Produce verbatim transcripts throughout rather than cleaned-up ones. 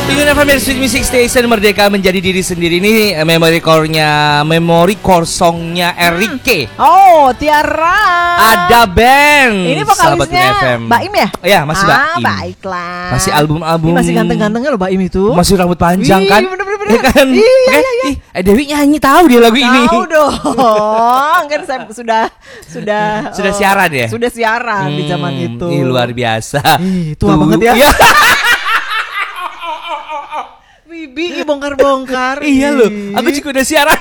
Penguin F M Sweet Music Station, merdeka menjadi diri sendiri. Ini memory core-nya, memory core song-nya Enrique. Hmm. Oh, Tiara. Ada band. Ini vokalisnya Baim ya? Iya, masih Baim. Ah, baiklah. Masih album-album. Ini masih ganteng-gantengnya loh Baim itu. Masih rambut panjang. Wih, kan? Bener-bener. Ya kan? Iya, okay. iya, iya. Ih, Dewi nyanyi tahu dia lagu tahu ini. Tahu dong. Kan saya sudah sudah sudah uh, siaran ya? Sudah siaran hmm, di zaman itu. Ih, luar biasa. Ih, tua Tuh. banget ya. Bibi bongkar-bongkar. Iya loh, aku juga udah siaran.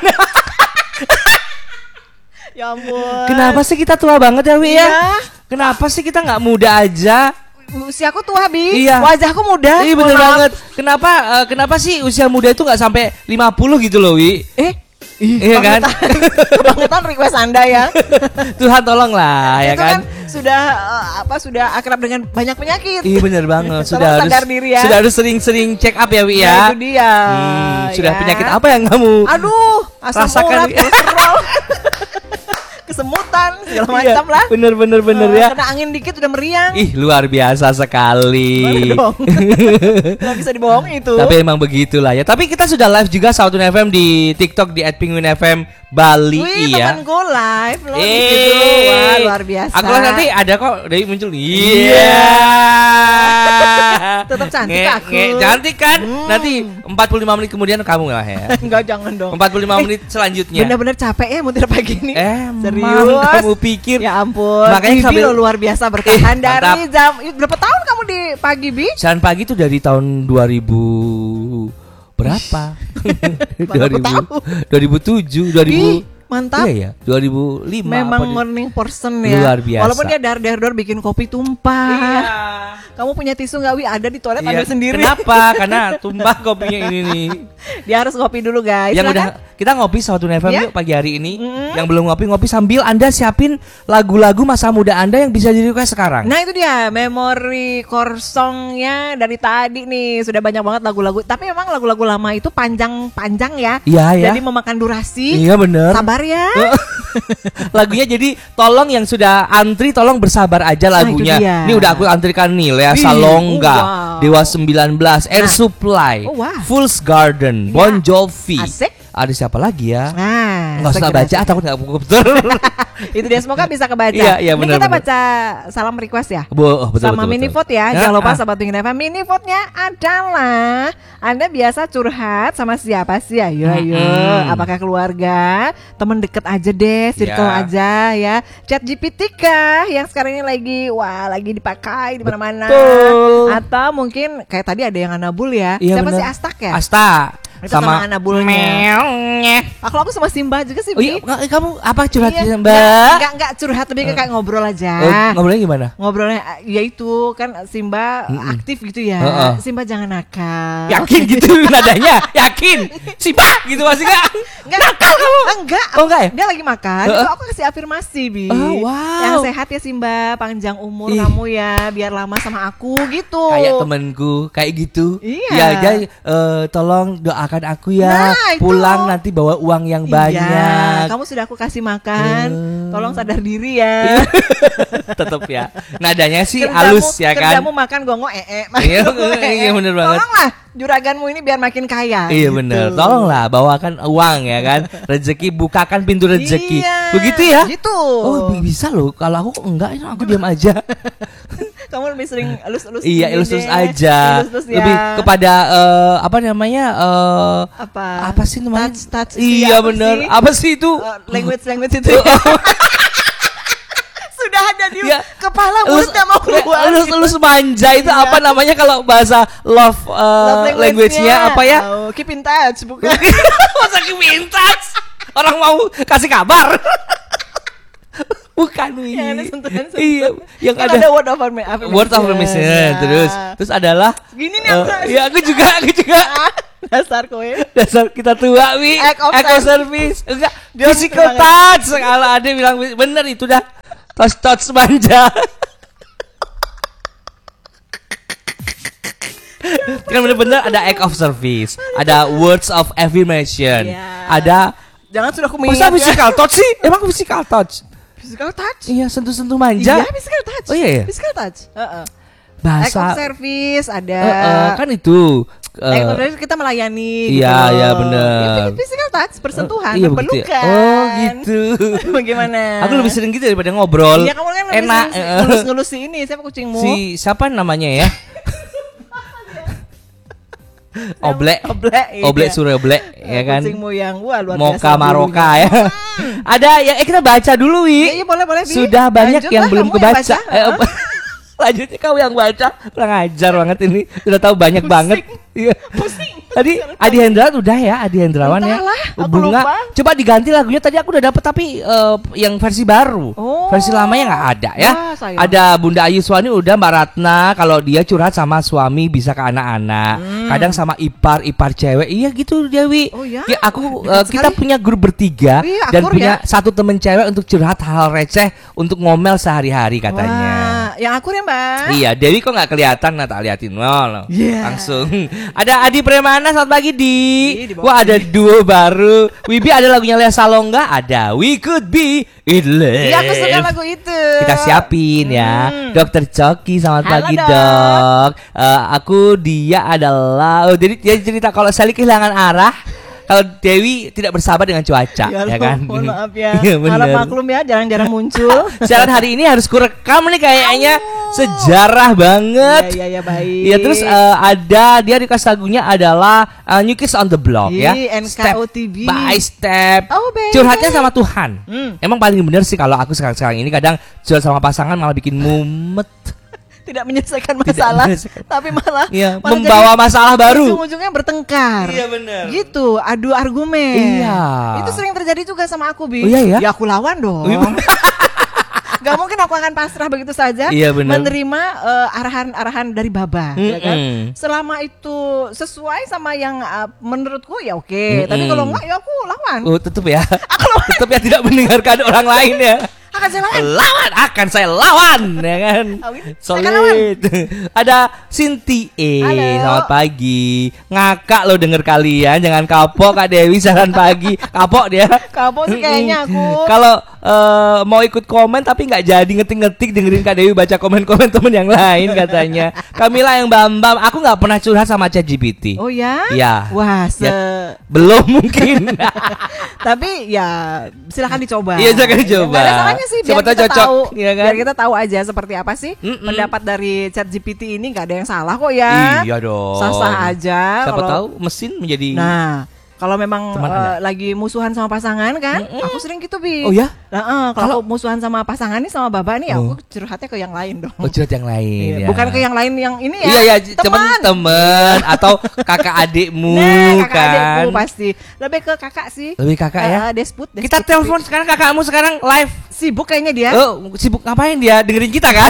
Ya ampun. Kenapa sih kita tua banget ya, Wi ya? Kenapa sih kita nggak muda aja? Usiaku tua, Bi. Iya. Wajahku muda. Iya bener banget. Kenapa uh, kenapa sih usia muda itu nggak sampai lima puluh gitu loh, Wi? Eh? Ih, iya kan? Kebangetan request Anda ya. Tuhan tolonglah ya kan? kan sudah uh, apa sudah akrab dengan banyak penyakit. Iya benar banget. Sudah harus sadar diri ya. Sudah harus sering-sering check up ya, Wi ya. Nah, itu dia. Hmm, sudah ya. Penyakit apa yang kamu Aduh, asam rasakan? urat, kolesterol. Kesemutan segala macam iya, lah. Bener bener bener uh, ya. Kena angin dikit udah meriang. Ih, luar biasa sekali. Gak bisa dibohong itu. Tapi emang begitulah ya. Tapi kita sudah live juga Sautun F M di TikTok di et penguin F M Bali. Wih, ya. temanku live loh eh, di situ. Wah, luar biasa. Aku nanti ada kok dari muncul. Iya. Yeah. Tetap cantik nge, aku. Nge, cantik kan? Hmm. Nanti empat puluh lima menit kemudian kamu lah ya. Enggak, jangan dong. empat puluh lima menit eh, selanjutnya. Bener-bener capek ya muter pagi ini. Eh, serius. Kamu pikir? Ya ampun. Makanya Bibi sambil... lo luar biasa bertahan eh, dari jam berapa tahun kamu di pagi, Bi? Siaran pagi tuh dari tahun dua ribu berapa? dua ribu, dua ribu tujuh, dua ribu mantap. Iya ya, dua ribu lima. Memang morning person ya. Luar biasa. Walaupun dia dar-dar-dar bikin kopi tumpah. Iya. Kamu punya tisu nggak, Wi? Ada di toilet, iya. ambil sendiri. Kenapa? Karena tumpah kopinya ini nih. Dia harus ngopi dulu, guys. Yang Silahkan. udah kita ngopi Sautun F M ya? yuk pagi hari ini. Mm-hmm. Yang belum ngopi-ngopi sambil Anda siapin lagu-lagu masa muda Anda yang bisa di request sekarang. Nah, itu dia memory core songnya dari tadi nih. Sudah banyak banget lagu-lagu. Tapi memang lagu-lagu lama itu panjang-panjang ya. Iya ya. Jadi memakan durasi. Iya bener. Sabar ya. Lagunya jadi tolong yang sudah antri tolong bersabar aja lagunya. Nah, ini udah aku antrikan nih Lea Salonga, oh, wow. Dewa sembilan belas, Air nah. Supply, oh, wow. Fool's Garden, ya. Bon Jovi. Asik. Ada siapa lagi ya? Nah, nggak usah baca, takut nggak buku betul. Itu dia, semoga bisa kebaca. Iya, iya, ini bener, kita bener. baca salam request ya. Bo, oh, betul, sama betul, mini betul. vote ya. Ya, Jangan lupa ah. Sobat Penguin F M. Mini vote-nya adalah Anda biasa curhat sama siapa sih? Ayo, ayo. Hmm. Apakah keluarga, teman deket aja deh, circle ya. aja ya. Chat G P T kah yang sekarang ini lagi wah lagi dipakai di mana-mana. Atau mungkin kayak tadi ada yang Anabul ya. Iya, siapa bener. sih Astak ya? Asta. Itu sama, sama Anabulnya. Aku aku sama Simba juga sih. Oh iya, kamu apa curhat iya, Mbak? Enggak, enggak curhat, lebih ke kayak ngobrol aja. Oh, ngobrolnya gimana? Ngobrolnya ya itu kan Simba mm-mm. aktif gitu ya. Uh-uh. Simba jangan nakal. Yakin gitu nadanya? Yakin? Simba gitu masih enggak? Enggak nakal kamu. Enggak. Oh enggak ya? Dia lagi makan. Uh-uh. Itu aku kasih afirmasi, Bi. Oh, wow. Yang sehat ya Simba, panjang umur Ih. kamu ya, biar lama sama aku gitu. Kayak temenku, kayak gitu. Iya. Ya, dia uh, tolong doakan aku ya. Nah, pulang nanti bawa uang yang banyak. Iya, kamu sudah aku kasih makan. Hmm. Tolong sadar diri ya. Tetap ya. Nadanya sih kerjamu, halus ya kan. Kerjamu makan gongo ee. Iya, iya bener banget. Tolonglah juraganmu ini biar makin kaya. Iya gitu. bener. Tolonglah bawakan uang ya kan. Rezeki, bukakan pintu rezeki. Iya, begitu ya? Gitu. Oh bisa loh. Kalau aku enggak, aku diam aja. Kamu lebih sering elus-elus. Iya, elus-elus aja. Elus-elus ya. Lebih kepada uh, apa namanya? Uh, apa? Apa sih namanya? Touch, touch. Iya bener. Apa sih itu? Uh, language language itu. Sudah ada di ya. Kepala mulutnya mau keluar. Elus-elus manja itu iya. Apa namanya kalau bahasa love, uh, love language-nya apa ya? Oh, keep in touch bukan? Masa keep in touch? Orang mau kasih kabar. Bukan Wi. Yang ada sentuhan-sentuhan. Iya, yang kan ada, ada word of affirmation. Word of affirmation. Ya. Terus, terus adalah. Gini nih uh, aku. Iya, aku juga, aku juga. Dasar kowe. Dasar kita tua Wi. Act of, Act of service. Enggak. Physical touch. Kalau ada bilang bener itu dah. Touch touch manja. Kan bener-bener ada act of service, ada words of affirmation, yeah. Ada. Jangan sudah aku mengingat. Masa physical touch sih? Emang physical touch? Physical touch? Iya, sentuh-sentuh manja. Iya, physical touch. Oh iya ya. Physical touch. Uh-uh. bahasa act of service ada. Uh, uh, kan itu. Uh, act of service kita melayani. Iya, gitu. iya benar. Itu physical touch, bersentuhan, uh, iya, berpelukan. Oh gitu. Bagaimana? Aku lebih sering gitu daripada ngobrol. Iya, kamu kan lebih enak. Ngelus-ngelus si ini, siapa kucingmu? Si siapa namanya ya? Oblek, oblek, iya. oblek sure oblek, ya kan? Kucingmu yang wah luar Moka biasa. Maroka ya. Ada ya, eh kita baca dulu Wi. Iya, iya boleh boleh. Bi. Sudah banyak Lanjut yang lah, belum kamu kebaca. yang baca. Eh, lanjutnya kamu yang baca, kurang ajar banget ini. Sudah tahu banyak Pusing. banget. Iya. Pusing. Tadi Adi Hendrawan udah ya, Adi Hendrawan ya. Entahlah, aku Bunga. lupa. Coba diganti lagunya. Tadi aku udah dapet tapi uh, yang versi baru. Oh. Versi lamanya nggak ada ya. Wah, sayang. Ada Bunda Ayu Swani udah, Mbak Ratna kalau dia curhat sama suami bisa ke anak-anak. Hmm. Kadang sama ipar, ipar cewek. Iya gitu Dewi. Oh ya. Ya, aku uh, kita punya grup bertiga oh, iya, dan akur, punya ya? satu temen cewek untuk curhat hal receh untuk ngomel sehari-hari katanya. Wah, yang akur ya Mbak. Iya, Dewi kok nggak kelihatan, nah tak liatin nol. Yeah. Langsung. Ada Adi Premana, selamat pagi Di. Di Wah ada duo baru. Wibi ada lagunya Lea Salonga, ada We Could Be In Love. Iya, aku suka lagu itu. Kita siapin ya. Hmm. Dokter Coki, selamat Halo, pagi dok. dok. Uh, aku dia adalah. Oh, jadi dia cerita kalau Sally kehilangan arah. Kalau Dewi tidak bersahabat dengan cuaca, ya, ya kan? Mohon maaf ya. Iya, Harap bener. maklum ya, jarang-jarang muncul. Siaran hari ini harus kurekam nih kayaknya. Sejarah banget. Iya, iya, baik. Iya, terus uh, ada dia request lagunya adalah uh, New Kids on the Block ya. N K O T V. Step by step. Oh, baby. Curhatnya sama Tuhan. Hmm. Emang paling bener sih kalau aku sekarang-sekarang ini kadang curhat sama pasangan malah bikin mumet. Tidak menyelesaikan masalah, menyelesaikan. tapi malah, Iya, malah membawa masalah baru. Ujung-ujungnya bertengkar. Iya, bener. Gitu, adu argumen. Iya. Itu sering terjadi juga sama aku, Bi. Oh, iya, ya? Ya aku lawan dong. Gak mungkin aku akan pasrah begitu saja. Iya, bener. Menerima uh, arahan-arahan dari Baba, Mm-mm. ya kan? Selama itu sesuai sama yang uh, menurutku ya oke. Okay. Tapi kalau enggak ya aku lawan. Oh, tetep ya. Tetep ya tidak mendengarkan orang lain ya. Akan saya lawan. Lawan akan saya lawan ya kan. Solid. Ada Sinti E. Selamat pagi. Ngakak lo denger kalian, jangan kapok Kak Dewi saran pagi. Kapok dia. Kapok sih kayaknya aku. Kalau uh, mau ikut komen tapi nggak jadi ngetik-ngetik dengerin Kak Dewi baca komen-komen temen yang lain katanya. Kamila yang bambam, aku nggak pernah curhat sama ChatGPT. Oh ya? Iya. Wah, se Ya, belum mungkin. Tapi ya silakan dicoba. Iya, silakan dicoba. Nggak ada salahnya sih, biar Siapa tahu kita cocok, tahu, iya kan? biar kita tahu aja seperti apa sih Mm-mm. pendapat dari ChatGPT ini, nggak ada yang salah kok ya. Iya dong. Sah-sah aja. Siapa kalau- tahu mesin menjadi. Nah, kalau memang Teman uh, Anda. lagi musuhan sama pasangan kan, Mm-mm. aku sering gitu Bi. Oh ya? Nah, uh, kalau aku musuhan sama pasangan nih sama Baba nih, Oh. aku curhatnya ke yang lain dong. Oh, curhat yang lain Iya, ya. bukan ke yang lain yang ini ya. Iya ya, teman. teman-teman atau kakak adikmu Nah, kakak kan. adikku pasti. Lebih ke kakak sih. Lebih kakak ya. Uh, desput, desput. Kita telepon sekarang kakakmu sekarang live. Sibuk kayaknya dia. Oh, sibuk ngapain dia? Dengerin kita kan?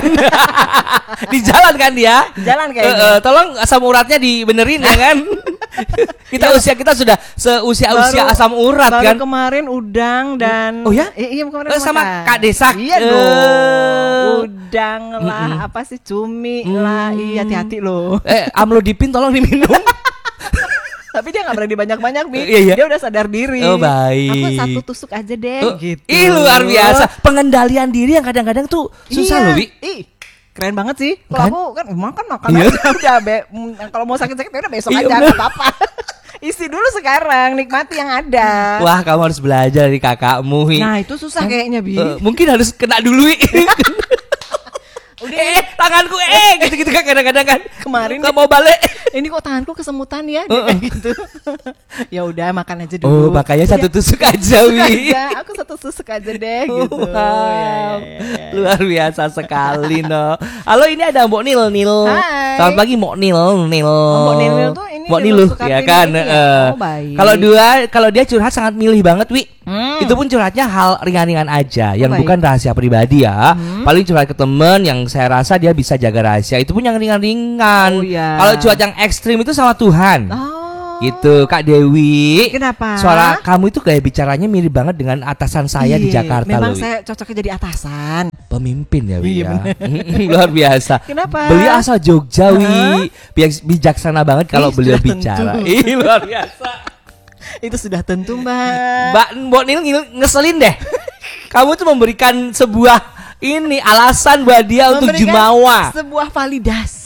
Di jalan kan dia? Jalan Eh, kayaknya. eh, tolong asam uratnya dibenerin ya kan? Kita usia kita sudah seusia-usia Baru- asam urat baru kan? kemarin udang dan Oh ya? I- iya kemarin Eh, sama makan. Kak Desak. Iya Eh. dong. Udang lah, Mm-mm. apa sih cumi lah. Iya, hati-hati loh. Eh, amlodipin tolong diminum. Tapi dia nggak berani banyak-banyak, Bi. Iya, iya. Dia udah sadar diri. Oh, baik. Aku satu tusuk aja deh. Oh, gitu. Ih, luar biasa. Pengendalian diri yang kadang-kadang tuh susah Iya. loh, Wi. Ih, keren banget sih. Kalau Kan? aku kan makan makan Iya. aja udah. Be- mm, kalau mau sakit-sakit ya udah besok Iya, aja, bener. nggak apa-apa. Isi dulu sekarang, nikmati yang ada. Wah, kamu harus belajar dari kakakmu, Wi. Nah, itu susah kayaknya, Bi. Eh, mungkin harus kena dulu, Wi. Udah, eh, tanganku eh gitu-gitu kan kadang-kadang kan. Kemarin nggak mau balik. ini kok tanganku kesemutan ya, dia Uh-uh. kayak gitu. Ya udah, makan aja dulu. Oh, makanya satu Udah, tusuk aja, tusuk Wi. aja. Aku satu tusuk aja deh gitu. Wow, Ya, ya, ya. luar biasa sekali, no. Halo, ini ada Mbok Nil, Nil. Hai. Selamat pagi, Mbok Nil, Nil. Oh, Mbok Nil tuh ini Mbok Nil Niluh, Sukartini ya kan. ini ya? eh. Oh, baik. Kalau dua, kalau dia curhat sangat milih banget, Wi. Hmm. Itu pun curhatnya hal ringan-ringan aja, yang baik. bukan rahasia pribadi ya. Hmm. Paling curhat ke temen yang saya rasa dia bisa jaga rahasia. Itu pun yang ringan-ringan. Oh, iya. Kalau curhat yang ekstrim itu sama Tuhan. Oh. Gitu, Kak Dewi. Kenapa? Suara kamu itu gaya bicaranya mirip banget dengan atasan saya di Iya, Jakarta memang loh. Wi. saya cocoknya jadi atasan. Pemimpin ya, Wi Iya, ya. Luar biasa. Kenapa? Beliau asal Jogja, Wi. Biak- Bijaksana banget kalau Ih, beliau sudah bicara. tentu. Ih, luar biasa. Itu sudah tentu, Mbak. Mbak Mbok Nil ngil- ngeselin deh. Kamu tuh memberikan sebuah ini alasan buat dia untuk Memberikan jumawa. sebuah validasi.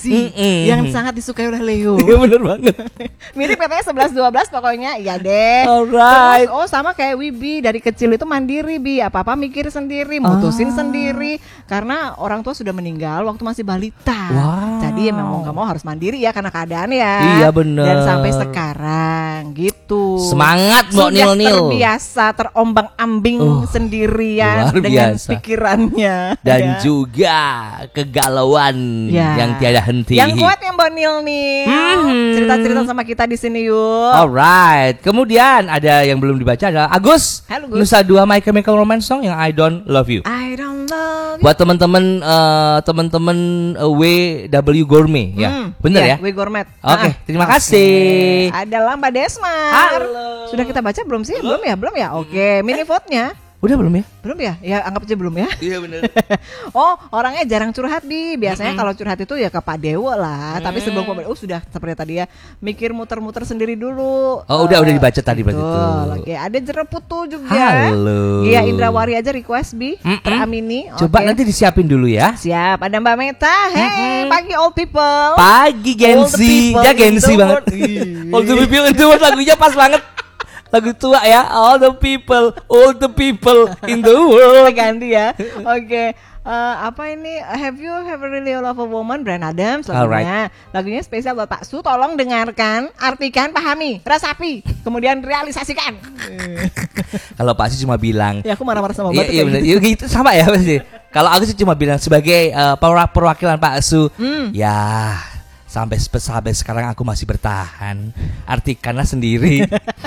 Lesti mm -mm. yang sangat disukai oleh Leo. Iya bener banget. Mirip katanya sebelas dua belas pokoknya. Iya deh. Alright. Terus, oh sama kayak Wibi, dari kecil itu mandiri Bi, apa-apa mikir sendiri, mutusin ah. sendiri karena orang tua sudah meninggal waktu masih balita. Wow. Jadi ya memang gak mau harus mandiri ya karena keadaan ya. Iya bener. Dan sampai sekarang gitu. Semangat Mbak Nil Nil. Sudah terbiasa terombang-ambing uh, sendirian dengan biasa. Pikirannya. Dan ya. Juga kegalauan ya. Yang tiada henti. Yang kuat yang Mbak Nil nih. Mm-hmm. Cerita-cerita sama kita di sini yuk. Alright. Kemudian ada yang belum dibaca adalah Agus. Halo, Gus. Nusa Dua My Chemical Romance song yang I Don't Love You. I Don't Love You. Buat teman-teman uh, teman-teman uh, W W Gourmet ya. Hmm, Bener iya, ya? W Gourmet. Oke, okay, ah. terima kasih. Okay. Adalah Mbak Desmar. Halo. Sudah kita baca belum sih? Belum ya? Belum ya? Oke, okay. Mini vote-nya. Udah belum ya? Belum ya? Ya anggap aja belum ya. Iya benar. Oh, orangnya jarang curhat Bi. Biasanya mm-hmm. kalau curhat itu ya ke Pak Dewo lah. Mm. Tapi sebelum Pak Dewo oh, sudah seperti tadi ya, mikir muter-muter sendiri dulu. Oh, uh, udah udah dibaca tadi berarti itu. Oke, ada Jereput tuh juga. Halo. Iya, Indrawari aja request Bi. Mm-mm. Teramini. Coba okay. nanti disiapin dulu ya. Siap. Ada Mbak Meta. Hey, mm-hmm. pagi old people. Pagi Gensi. Ya Gensi banget. Old people itu lagunya pas banget. Lagu tua ya, all the people, all the people in the world. Ganti ya. Oke. Okay. Uh, apa ini? Have you ever really love a woman? Bryan Adams lagunya. Right. Lagunya spesial buat Pak Su. Tolong dengarkan, artikan, pahami, resapi, kemudian realisasikan. Kalau Pak Su cuma bilang. Ya aku marah-marah sama Mbak. Iya, iya benar. Gitu. gitu sama ya pasti. Kalau aku sih cuma bilang sebagai uh, perwakilan Pak Su. Hmm. Ya. Sampai sampai sekarang aku masih bertahan. Artikanlah sendiri.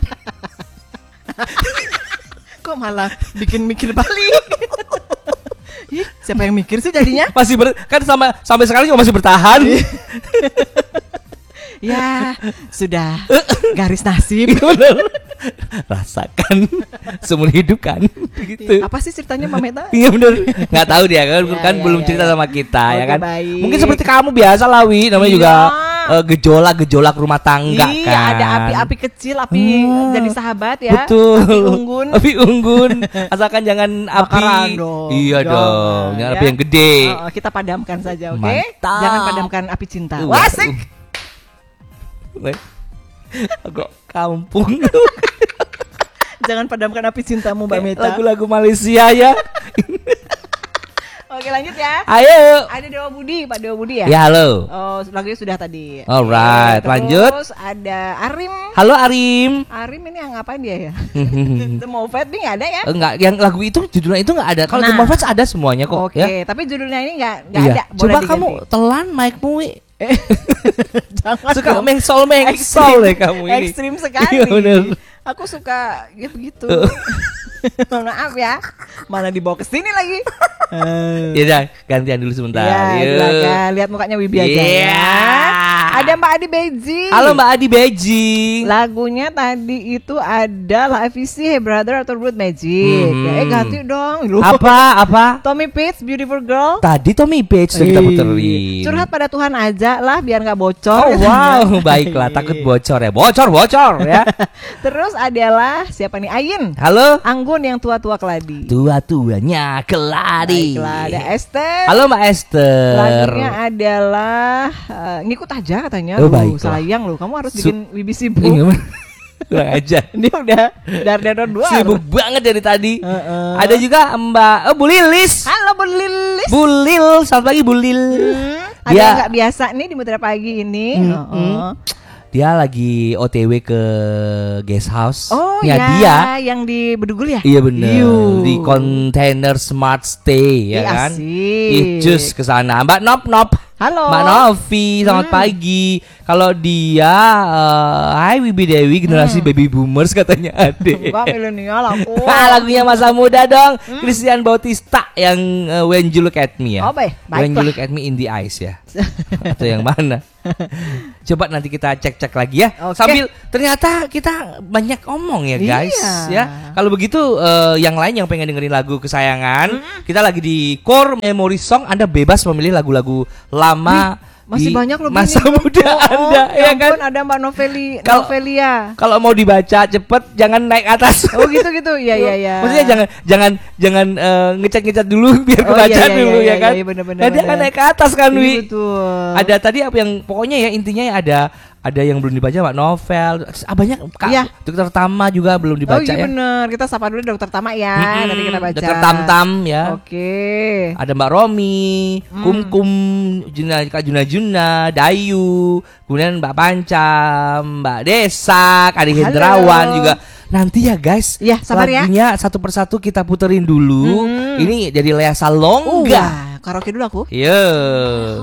Kok malah bikin mikir balik? Ih, siapa yang mikir sih jadinya? Masih ber, kan sama sampai sekarang juga masih bertahan. Ya, sudah garis nasib. Rasakan seumur hidup kan gitu. Apa sih ceritanya Mbak Meta? Iya benar. Enggak tahu dia kan, ya, kan ya, belum ya, cerita ya. Sama kita oh, ya kan. Baik. Mungkin seperti kamu biasa lah Wi, namanya iya. juga uh, gejolak-gejolak rumah tangga iya, kan. Iya, ada api-api kecil, api hmm. jadi sahabat ya. Betul. Api unggun. Api unggun. Asalkan jangan api. Dong. Iya dong, dong. Jangan ya. Api yang gede. Oh, kita padamkan saja, oke? Okay? Jangan padamkan api cinta. Wah, asik. Agak kampung. Jangan padamkan api cintamu Mbak Meta. Lagu-lagu Malaysia ya. Oke lanjut ya. Ayo. Ada Dewa Budi, Pak Dewa Budi ya. Ya halo. Oh lagunya sudah tadi. Alright, terus lanjut. Terus ada Arim. Halo Arim. Arim ini yang ngapain dia ya? The Moffat ini nggak ada ya? Enggak, yang lagu itu judulnya itu nggak ada. Kalau nah. The Moffat ada semuanya kok. Oke, okay, ya. Tapi judulnya ini nggak nggak iya. ada. Boleh coba diganti. Kamu telan mic-mu. Jangan suka mengsol mengsol ya kamu ini. Ekstrim sekali. Iya bener. Aku suka ya begitu. Maaf ya. Mana dibawa ke sini lagi. Uh. Ya udah gantian dulu sebentar. Ya, silakan. Lihat mukanya Wibi aja yeah. ya. Ada Mbak Adi Beji. Halo Mbak Adi Beji. Lagunya tadi itu ada Live V C Hey Brother atau Root Magic. Hmm. Ya, eh ganti dong. Loh. Apa? Apa? Tommy Page Beautiful Girl. Tadi Tommy Page sudah kita puterin. Curhat pada Tuhan aja lah biar nggak bocor. Oh wow, baiklah takut bocor ya. Bocor bocor ya. Terus adalah siapa nih? Ayin. Halo. Anggun yang tua-tua keladi. Tua-tuanya keladi. Baiklah, ada Esther. Halo Mbak Esther. Lagunya adalah uh, ngikut aja katanya. Oh, Loh, sayang loh, kamu harus bikin Su- Wibi sibuk. Kurang aja. Dia udah dar-dar dua. Sibuk banget dari tadi. Uh, uh. Ada juga Mbak oh, Bu Lilis. Halo Bu Lilis. Bu Lil, selamat pagi Bu Lil. Hmm, ada yang nggak biasa nih di Mutiara Pagi ini. Hmm, uh, uh. Hmm. Dia lagi O T W ke guest house. Oh ya, ya, dia yang di Bedugul ya? Iya benar. Di Container Smart Stay ya kan. Icus ke sana. Mbak Nop Nop. Halo Mbak Novi, selamat hmm. pagi. Kalau dia uh, Hai Wibi Dewi, generasi hmm. baby boomers katanya Ade. Enggak milenial aku. Lagunya masa muda dong. hmm. Christian Bautista yang uh, When You Look At Me ya. Oh, baik. When You Look At Me in the Eyes ya. Atau yang mana? Coba nanti kita cek-cek lagi ya. Okay. Sambil ternyata kita banyak omong ya guys. Iya. Ya. Kalau begitu uh, yang lain yang pengen dengerin lagu kesayangan, hmm. kita lagi di Core Memory Song. Anda bebas memilih lagu-lagu lama. Wih. Masih banyak loh masa gini, muda oh, Anda oh, ya kan? Ada Mbak Noveli, Kalo, Novelia. Kalau mau dibaca cepet jangan naik atas. Oh gitu-gitu. Ya ya ya. Maksudnya jangan jangan jangan uh, ngecat-ngecat dulu biar oh, kebaca iya, iya, dulu iya, ya kan. Iya, bener, bener, Nanti akan naik ke atas kan, iya, Wi. Betul. Ada tadi apa yang pokoknya ya intinya ya ada ada yang belum dibaca Mbak Novel. Ah, banyak Kak. Iya. Dokter Tama juga belum dibaca oh, iya ya. bener. Kita sapa dulu Dokter Tama ya. Hmm, nanti kita baca. Dokter Tam Tam ya. Oke. Ada Mbak Romi, hmm. Kum Kum, Juna Kak Juna Juna, Dayu, kemudian Mbak Panca, Mbak Desak, Adi Hendrawan juga. Nanti ya guys, ya, sabar lagunya ya. satu persatu kita puterin dulu. Hmm. Ini jadi Lea Salongga. Uh, karaoke dulu aku. Iya.